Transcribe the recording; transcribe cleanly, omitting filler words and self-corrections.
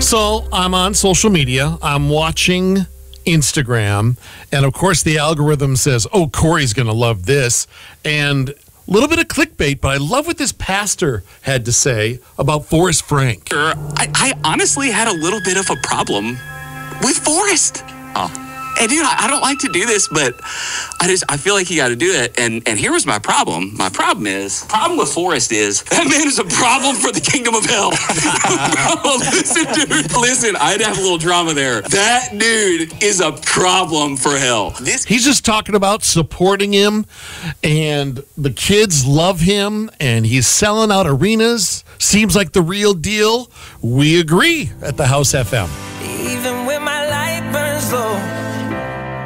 So I'm on social media. I'm watching Instagram. And of course, the algorithm says, oh, Corey's going to love this. And a little bit of clickbait, but I love what this pastor had to say about Forrest Frank. I honestly had a little bit of a problem with Forrest. And dude, I don't like to do this, but I feel like you got to do it. And here was my problem. My problem with Forrest is that man is a problem for the kingdom of hell. Bro, listen, dude. Listen, I'd have a little drama there. That dude is a problem for hell. He's just talking about supporting him, and the kids love him, and he's selling out arenas. Seems like the real deal. We agree at the House FM.